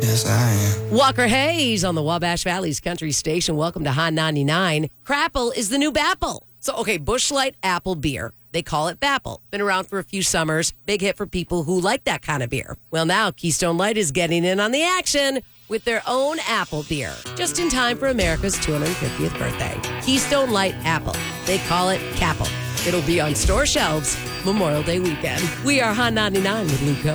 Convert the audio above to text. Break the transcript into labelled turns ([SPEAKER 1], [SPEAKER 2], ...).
[SPEAKER 1] Yes, I am.
[SPEAKER 2] Walker Hayes on the Wabash Valley's Country Station. Welcome to Hot 99. Crapple is the new Bapple. So, okay, Busch Light apple beer. They call it Bapple. Been around for a few summers. Big hit for people who like that kind of beer. Well, now Keystone Light is getting in on the action with their own apple beer. Just in time for America's 250th birthday. Keystone Light Apple. They call it Capple. It'll be on store shelves Memorial Day weekend. We are Hot 99 with Luke Coe.